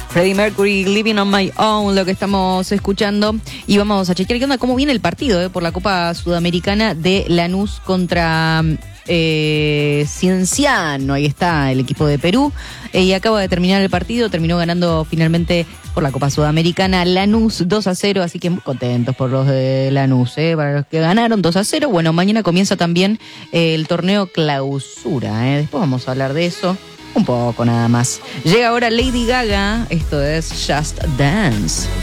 Freddie Mercury, Living on My Own, lo que estamos escuchando. Y vamos a chequear qué onda, cómo viene el partido por la Copa Sudamericana de Lanús contra Cienciano. Ahí está el equipo de Perú. Y acaba de terminar el partido, terminó ganando finalmente por la Copa Sudamericana Lanús 2-0, así que muy contentos por los de Lanús, para los que ganaron 2-0. Bueno, mañana comienza también el torneo clausura, después vamos a hablar de eso. Un poco nada más. Llega ahora Lady Gaga, esto es Just Dance.